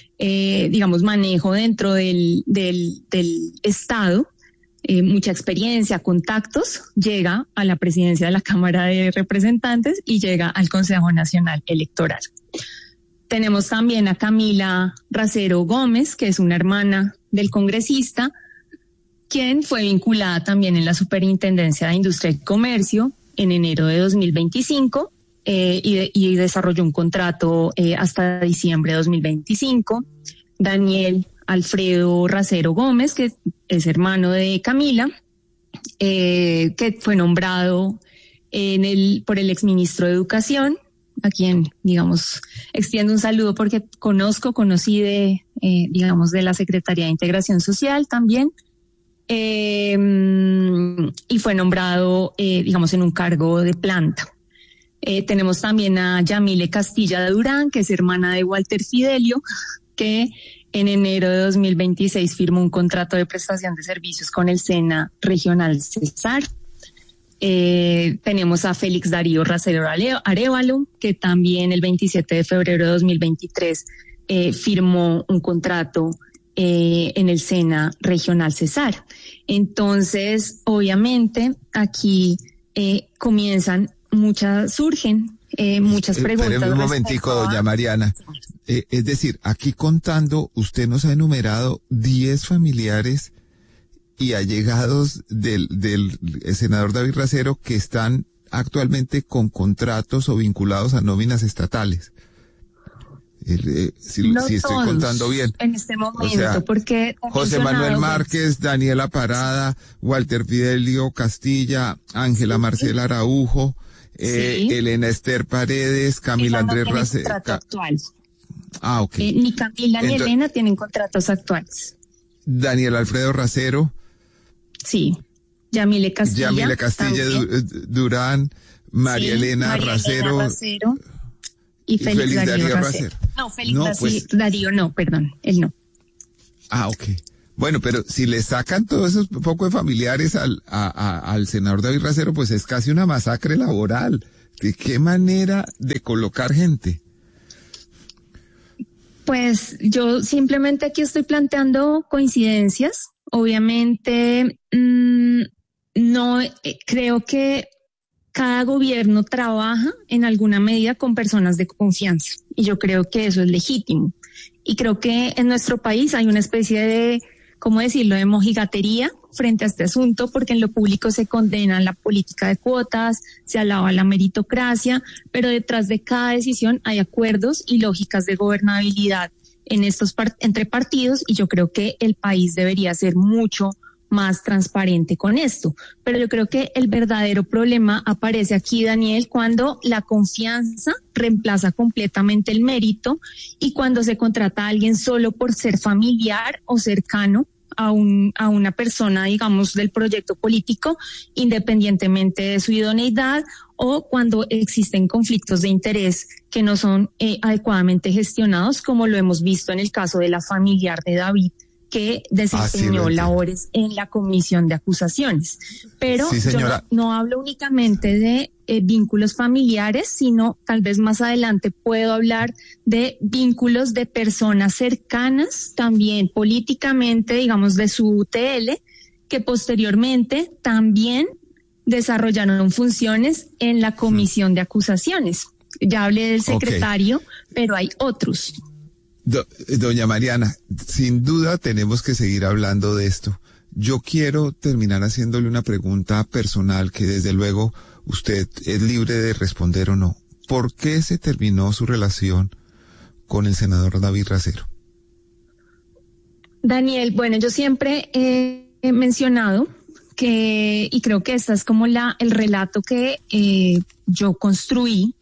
eh, digamos, manejo dentro del, del, del Estado, eh, mucha experiencia, contactos, llega a la presidencia de la Cámara de Representantes y llega al Consejo Nacional Electoral. Tenemos también a Camila Racero Gómez, que es una hermana del congresista, quien fue vinculada también en la Superintendencia de Industria y Comercio en enero de dos mil veinticinco eh, y, de, y desarrolló un contrato eh, hasta diciembre de dos mil veinticinco. Daniel Alfredo Racero Gómez, que es hermano de Camila, eh, que fue nombrado en el, por el exministro de Educación, a quien, digamos, extiendo un saludo porque conozco, conocí de, eh, digamos, de la Secretaría de Integración Social también. Eh, y fue nombrado, eh, digamos, en un cargo de planta. Eh, tenemos también a Yamile Castilla de Durán, que es hermana de Walter Fidelio, que en enero de dos mil veintiséis firmó un contrato de prestación de servicios con el SENA Regional Cesar. Eh, tenemos a Félix Darío Racero Arévalo, que también el veintisiete de febrero de dos mil veintitrés eh, firmó un contrato Eh, en el SENA Regional Cesar. Entonces, obviamente, aquí eh, comienzan muchas, surgen eh, muchas preguntas. Espéreme un momentico, a... doña Mariana. Eh, es decir, aquí contando, usted nos ha enumerado diez familiares y allegados del, del senador David Racero que están actualmente con contratos o vinculados a nóminas estatales. El, eh, si, no si estoy todos contando bien. En este momento, o sea, porque José Manuel Márquez, Daniela Parada, Walter Fidelio Castilla, Ángela sí. Marcela Araujo, eh, sí. Elena Esther Paredes, Camila no Andrés Racero. Ca- actual. Ah, ok. Eh, ni Camila ni Entonces, Elena tienen contratos actuales. Daniel Alfredo Racero. Sí. Yamile Castilla. Yamile Castilla también. Durán, María sí, Elena María Racero. Elena Racero. Y Félix, Félix Darío, Darío Racero. Racero. No, Félix no, pues, Darío no, perdón, él no. Ah, ok. Bueno, pero si le sacan todos esos pocos familiares al, a, a, al senador David Racero, pues es casi una masacre laboral. ¿De qué manera de colocar gente? Pues yo simplemente aquí estoy planteando coincidencias. Obviamente, mmm, no eh, creo que cada gobierno trabaja en alguna medida con personas de confianza y yo creo que eso es legítimo. Y creo que en nuestro país hay una especie de, ¿cómo decirlo?, de mojigatería frente a este asunto, porque en lo público se condena la política de cuotas, se alaba la meritocracia, pero detrás de cada decisión hay acuerdos y lógicas de gobernabilidad en estos part- entre partidos y yo creo que el país debería ser mucho más transparente con esto. Pero yo creo que el verdadero problema aparece aquí, Daniel, cuando la confianza reemplaza completamente el mérito y cuando se contrata a alguien solo por ser familiar o cercano a un a una persona, digamos, del proyecto político, independientemente de su idoneidad, o cuando existen conflictos de interés que no son eh, adecuadamente gestionados, como lo hemos visto en el caso de la familiar de David, que desempeñó ah, sí, labores en la comisión de acusaciones. Pero sí, yo no, no hablo únicamente de eh, vínculos familiares, sino tal vez más adelante puedo hablar de vínculos de personas cercanas, también políticamente, digamos, de su U T L, que posteriormente también desarrollaron funciones en la comisión de acusaciones. Ya hablé del secretario, okay. pero hay otros. Do, doña Mariana, sin duda tenemos que seguir hablando de esto. Yo quiero terminar haciéndole una pregunta personal que desde luego usted es libre de responder o no. ¿Por qué se terminó su relación con el senador David Racero? Daniel, bueno, yo siempre he mencionado que, y creo que esta es como la el relato que eh, yo construí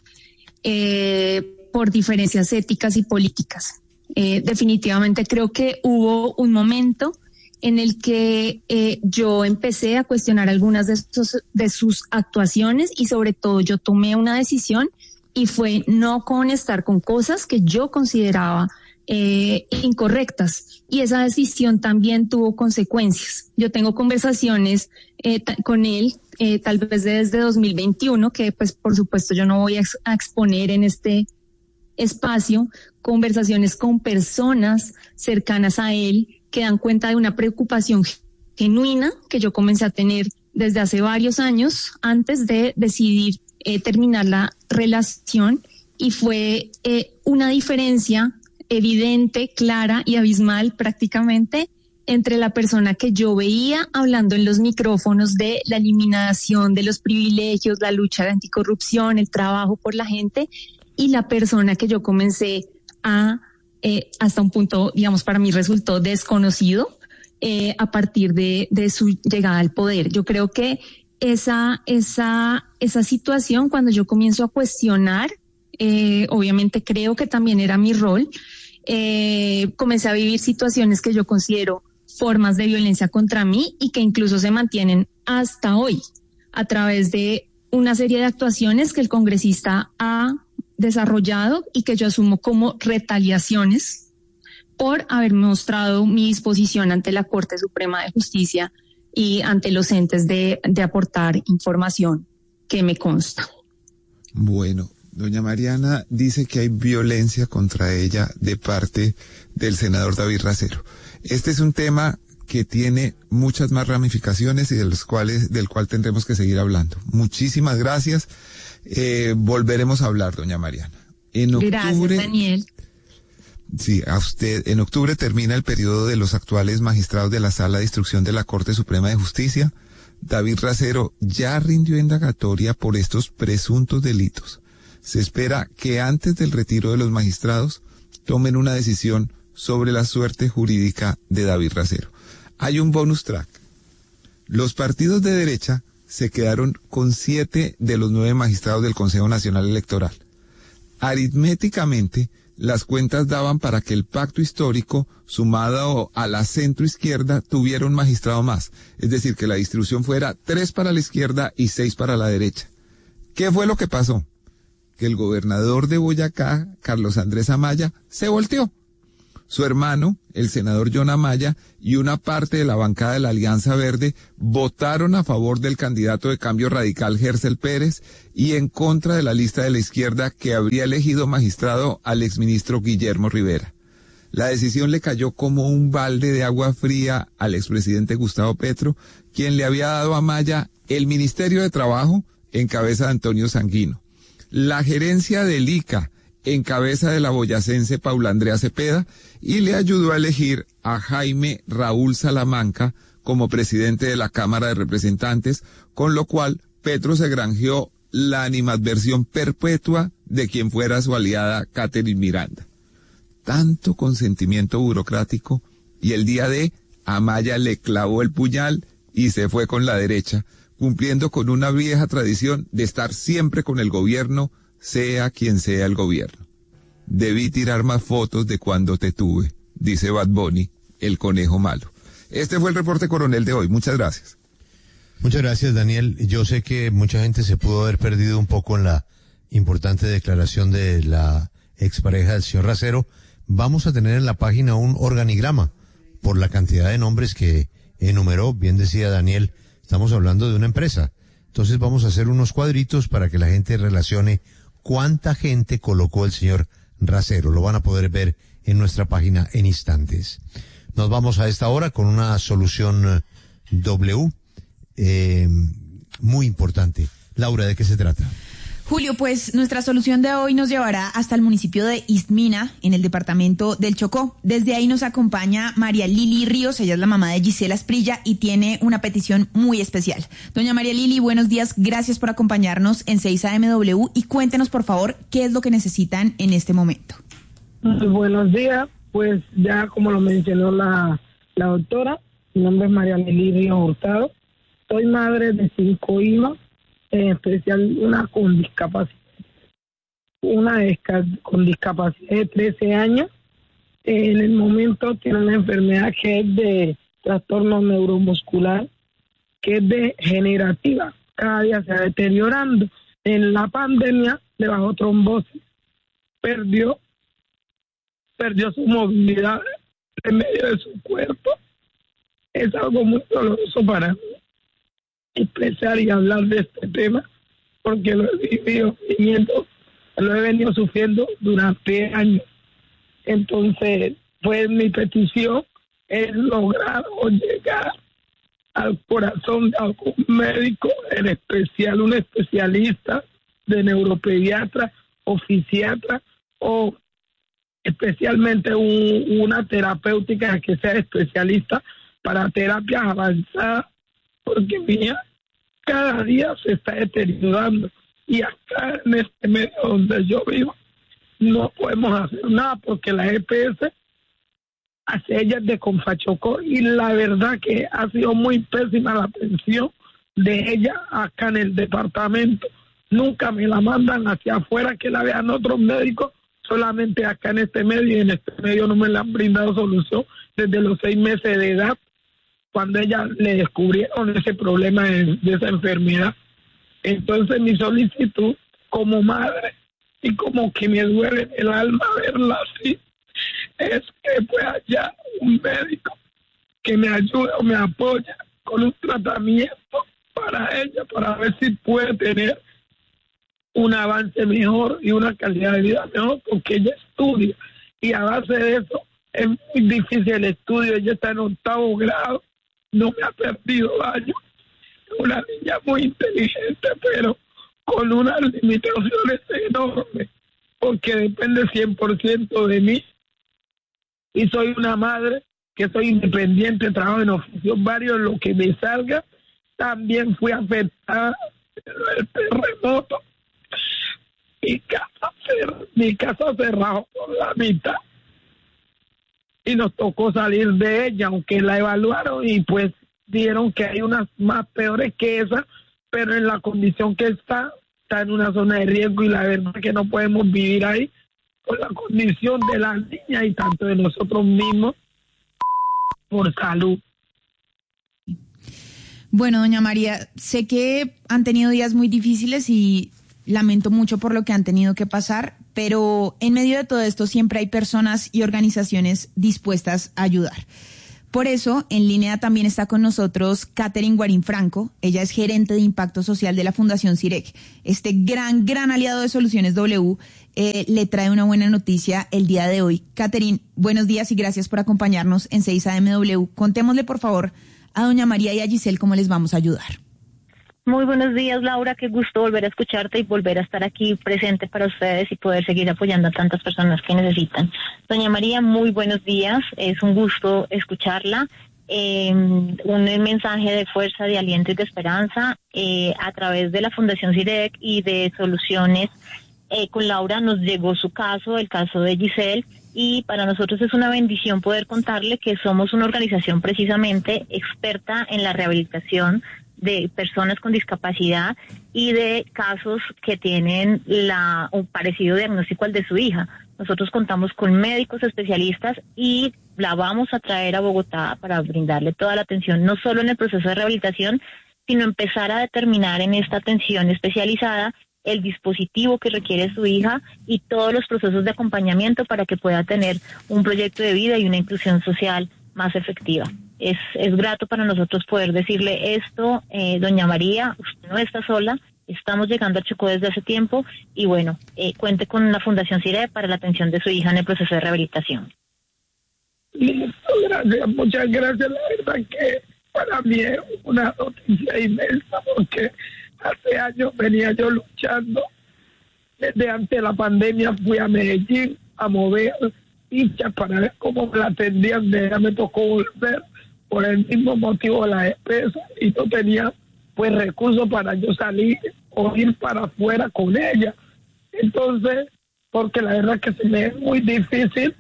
eh, por diferencias éticas y políticas. Eh, definitivamente creo que hubo un momento en el que eh, yo empecé a cuestionar algunas de, sus, de sus actuaciones y sobre todo yo tomé una decisión y fue no conectar con cosas que yo consideraba eh, incorrectas y esa decisión también tuvo consecuencias. Yo tengo conversaciones eh, t- con él eh, tal vez desde dos mil veintiuno que pues por supuesto yo no voy a, ex- a exponer en este espacio, conversaciones con personas cercanas a él que dan cuenta de una preocupación genuina que yo comencé a tener desde hace varios años antes de decidir eh, terminar la relación y fue eh, una diferencia evidente, clara y abismal prácticamente entre la persona que yo veía hablando en los micrófonos de la eliminación de los privilegios, la lucha anticorrupción, el trabajo por la gente y la persona que yo comencé a, eh, hasta un punto, digamos, para mí resultó desconocido eh, a partir de, de su llegada al poder. Yo creo que esa, esa, esa situación, cuando yo comienzo a cuestionar, eh, obviamente creo que también era mi rol, eh, comencé a vivir situaciones que yo considero formas de violencia contra mí y que incluso se mantienen hasta hoy a través de una serie de actuaciones que el congresista ha desarrollado y que yo asumo como retaliaciones por haber mostrado mi disposición ante la Corte Suprema de Justicia y ante los entes de, de aportar información que me consta. Bueno, doña Mariana dice que hay violencia contra ella de parte del senador David Racero. Este es un tema que tiene muchas más ramificaciones y de los cuales, del cual tendremos que seguir hablando. Muchísimas gracias. Eh, volveremos a hablar, doña Mariana. En octubre, gracias, Daniel. Sí, a usted. En octubre termina el periodo de los actuales magistrados de la Sala de Instrucción de la Corte Suprema de Justicia. David Racero ya rindió indagatoria por estos presuntos delitos. Se espera que antes del retiro de los magistrados tomen una decisión sobre la suerte jurídica de David Racero. Hay un bonus track. Los partidos de derecha se quedaron con siete de los nueve magistrados del Consejo Nacional Electoral. Aritméticamente, las cuentas daban para que el pacto histórico, sumado a la centroizquierda, tuviera un magistrado más. Es decir, que la distribución fuera tres para la izquierda y seis para la derecha. ¿Qué fue lo que pasó? Que el gobernador de Boyacá, Carlos Andrés Amaya, se volteó. Su hermano, el senador John Amaya, y una parte de la bancada de la Alianza Verde votaron a favor del candidato de Cambio Radical, Gercel Pérez, y en contra de la lista de la izquierda que habría elegido magistrado al exministro Guillermo Rivera. La decisión le cayó como un balde de agua fría al expresidente Gustavo Petro, quien le había dado a Amaya el Ministerio de Trabajo en cabeza de Antonio Sanguino, la gerencia del I C A en cabeza de la boyacense Paula Andrea Cepeda, y le ayudó a elegir a Jaime Raúl Salamanca como presidente de la Cámara de Representantes, con lo cual Petro se granjeó la animadversión perpetua de quien fuera su aliada Catherine Miranda. Tanto consentimiento burocrático, y el día de Amaya le clavó el puñal y se fue con la derecha, cumpliendo con una vieja tradición de estar siempre con el gobierno, sea quien sea el gobierno. Debí tirar más fotos de cuando te tuve, dice Bad Bunny, el conejo malo. Este fue el reporte coronel de hoy. Muchas gracias. Muchas gracias, Daniel. Yo sé que mucha gente se pudo haber perdido un poco en la importante declaración de la expareja del señor Racero. Vamos a tener en la página un organigrama por la cantidad de nombres que enumeró. Bien decía Daniel, estamos hablando de una empresa. Entonces vamos a hacer unos cuadritos para que la gente relacione cuánta gente colocó el señor Racero. Lo van a poder ver en nuestra página en instantes. Nos vamos a esta hora con una solución W eh, muy importante. Laura, ¿de qué se trata? Julio, pues nuestra solución de hoy nos llevará hasta el municipio de Istmina, en el departamento del Chocó. Desde ahí nos acompaña María Lili Ríos, ella es la mamá de Gisela Asprilla y tiene una petición muy especial. Doña María Lili, buenos días, gracias por acompañarnos en seis A M W y cuéntenos por favor qué es lo que necesitan en este momento. Muy buenos días, pues ya como lo mencionó la, la doctora, mi nombre es María Lili Ríos Hurtado, soy madre de cinco hijos, en especial una con discapacidad, una con discapacidad de trece años. En el momento tiene una enfermedad que es de trastorno neuromuscular, que es degenerativa, cada día se va deteriorando. En la pandemia le bajó trombosis, perdió, perdió su movilidad en medio de su cuerpo. Es algo muy doloroso para mí expresar y hablar de este tema, porque lo he vivido, viviendo, lo he venido sufriendo durante años. Entonces, pues mi petición es lograr o llegar al corazón de algún médico, en especial un especialista de neuropediatra o fisiatra, o especialmente un, una terapéutica que sea especialista para terapias avanzadas, porque mía, cada día se está deteriorando y acá en este medio donde yo vivo no podemos hacer nada porque la E P S hace ellas de Confachocó y la verdad que ha sido muy pésima la atención de ella acá en el departamento. Nunca me la mandan hacia afuera que la vean otros médicos, solamente acá en este medio, y en este medio no me la han brindado solución desde los seis meses de edad, cuando ella le descubrieron ese problema de, de esa enfermedad. Entonces mi solicitud como madre y como que me duele el alma verla así, es que pueda haya un médico que me ayude o me apoye con un tratamiento para ella, para ver si puede tener un avance mejor y una calidad de vida mejor, porque ella estudia y a base de eso es muy difícil el estudio. Ella está en octavo grado, no me ha perdido años, una niña muy inteligente, pero con unas limitaciones enormes, porque depende cien por ciento de mí. Y soy una madre que soy independiente, trabajo en oficios varios, lo que me salga. También fui afectada por el terremoto. Mi casa mi casa se rajó por la mitad y nos tocó salir de ella, aunque la evaluaron y pues dieron que hay unas más peores que esa, pero en la condición que está, está en una zona de riesgo y la verdad que no podemos vivir ahí por la condición de la niña y tanto de nosotros mismos por salud. Bueno, doña María, sé que han tenido días muy difíciles y lamento mucho por lo que han tenido que pasar, pero en medio de todo esto siempre hay personas y organizaciones dispuestas a ayudar. Por eso, en línea también está con nosotros Catherine Guarín Franco. Ella es gerente de impacto social de la Fundación CIREC. Este gran, gran aliado de Soluciones W eh, le trae una buena noticia el día de hoy. Catherine, buenos días y gracias por acompañarnos en seis A M W. Contémosle, por favor, a doña María y a Giselle cómo les vamos a ayudar. Muy buenos días, Laura. Qué gusto volver a escucharte y volver a estar aquí presente para ustedes y poder seguir apoyando a tantas personas que necesitan. Doña María, muy buenos días. Es un gusto escucharla. Eh, un mensaje de fuerza, de aliento y de esperanza eh, a través de la Fundación CIREC y de Soluciones. Eh, con Laura nos llegó su caso, el caso de Giselle, y para nosotros es una bendición poder contarle que somos una organización precisamente experta en la rehabilitación de personas con discapacidad y de casos que tienen la, un parecido diagnóstico al de su hija. Nosotros contamos con médicos especialistas y la vamos a traer a Bogotá para brindarle toda la atención, no solo en el proceso de rehabilitación, sino empezar a determinar en esta atención especializada el dispositivo que requiere su hija y todos los procesos de acompañamiento para que pueda tener un proyecto de vida y una inclusión social más efectiva. Es, es grato para nosotros poder decirle esto, eh, doña María, usted no está sola, estamos llegando a Chocó desde hace tiempo y bueno, eh, cuente con la Fundación CIREC para la atención de su hija en el proceso de rehabilitación. Listo, gracias, muchas gracias, la verdad que para mí es una noticia inmensa porque hace años venía yo luchando, desde antes de la pandemia fui a Medellín a mover fichas para ver cómo me la atendían, de ella me tocó volver por el mismo motivo de la despesa y no tenía pues recursos para yo salir o ir para afuera con ella. Entonces, porque la verdad que se me es muy difícil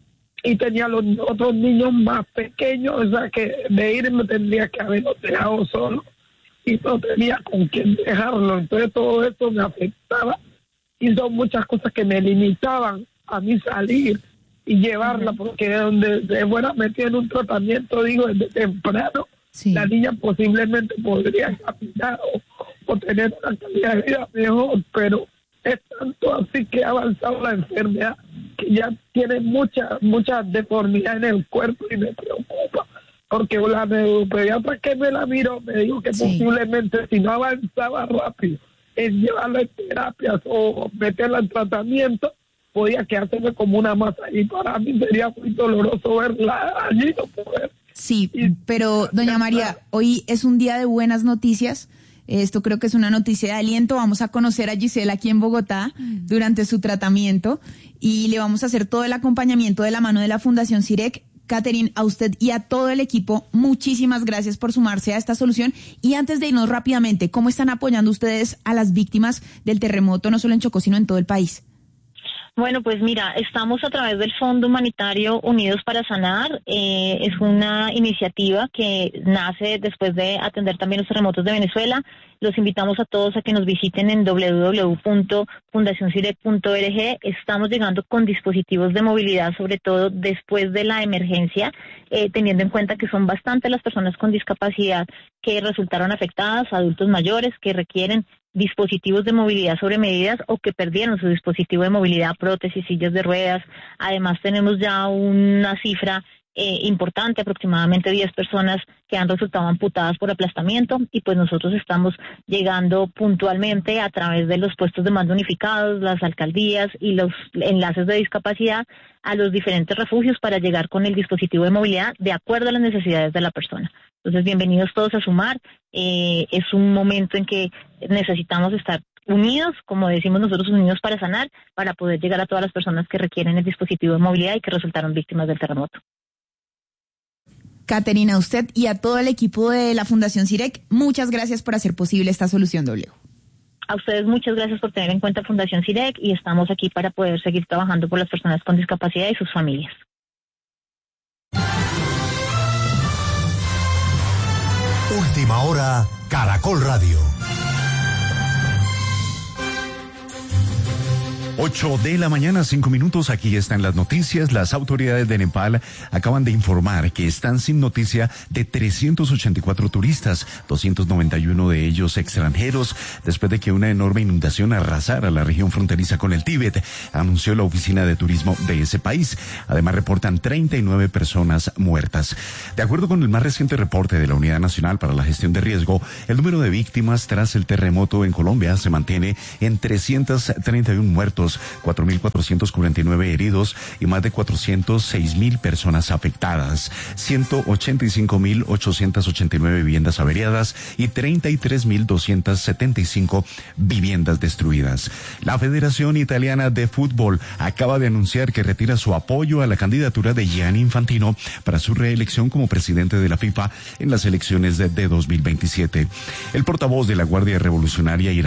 y tenía los otros niños más pequeños, o sea que de ir me tendría que haberlos dejado solo y no tenía con quién dejarlo. Entonces todo esto me afectaba y son muchas cosas que me limitaban a mí salir y llevarla, porque donde se fuera metida en un tratamiento, digo, desde temprano, sí, la niña posiblemente podría caminar o, o tener una calidad de vida mejor, pero es tanto así que ha avanzado la enfermedad que ya tiene mucha, mucha deformidad en el cuerpo y me preocupa, porque la neuropediatra que me la miró me dijo que sí, posiblemente si no avanzaba rápido en llevarla en terapias o meterla en tratamiento, podía quedárseme como una masa y para mí sería muy doloroso verla allí no poder. Sí, pero doña María, hoy es un día de buenas noticias. Esto creo que es una noticia de aliento. Vamos a conocer a Giselle aquí en Bogotá durante su tratamiento y le vamos a hacer todo el acompañamiento de la mano de la Fundación CIREC. Catherine, a usted y a todo el equipo, muchísimas gracias por sumarse a esta solución. Y antes de irnos rápidamente, ¿cómo están apoyando ustedes a las víctimas del terremoto, no solo en Chocó, sino en todo el país? Bueno, pues mira, estamos a través del Fondo Humanitario Unidos para Sanar. Eh, es una iniciativa que nace después de atender también los terremotos de Venezuela. Los invitamos a todos a que nos visiten en doble u doble u doble u punto fundación cirec punto org. Estamos llegando con dispositivos de movilidad, sobre todo después de la emergencia, eh, teniendo en cuenta que son bastantes las personas con discapacidad que resultaron afectadas, adultos mayores que requieren dispositivos de movilidad sobre medidas o que perdieron su dispositivo de movilidad, prótesis, sillas de ruedas. Además tenemos ya una cifra eh, importante, aproximadamente diez personas que han resultado amputadas por aplastamiento y pues nosotros estamos llegando puntualmente a través de los puestos de mando unificados, las alcaldías y los enlaces de discapacidad a los diferentes refugios para llegar con el dispositivo de movilidad de acuerdo a las necesidades de la persona. Entonces, bienvenidos todos a sumar. Eh, es un momento en que necesitamos estar unidos, como decimos nosotros, unidos para sanar, para poder llegar a todas las personas que requieren el dispositivo de movilidad y que resultaron víctimas del terremoto. Catherine, a usted y a todo el equipo de la Fundación CIREC, muchas gracias por hacer posible esta solución W. A ustedes muchas gracias por tener en cuenta Fundación CIREC y estamos aquí para poder seguir trabajando por las personas con discapacidad y sus familias. Última hora, Caracol Radio. Ocho de la mañana, cinco minutos, aquí están las noticias. Las autoridades de Nepal acaban de informar que están sin noticia de trescientos ochenta y cuatro turistas, doscientos noventa y uno de ellos extranjeros, después de que una enorme inundación arrasara la región fronteriza con el Tíbet, anunció la oficina de turismo de ese país. Además, reportan treinta y nueve personas muertas. De acuerdo con el más reciente reporte de la Unidad Nacional para la Gestión de Riesgo, el número de víctimas tras el terremoto en Colombia se mantiene en trescientos treinta y uno muertos, cuatro mil cuatrocientos cuarenta y nueve heridos y más de cuatrocientos seis mil personas afectadas, ciento ochenta y cinco mil ochocientos ochenta y nueve viviendas averiadas y treinta y tres mil doscientos setenta y cinco viviendas destruidas. La Federación Italiana de Fútbol acaba de anunciar que retira su apoyo a la candidatura de Gianni Infantino para su reelección como presidente de la FIFA en las elecciones de, de dos mil veintisiete. El portavoz de la Guardia Revolucionaria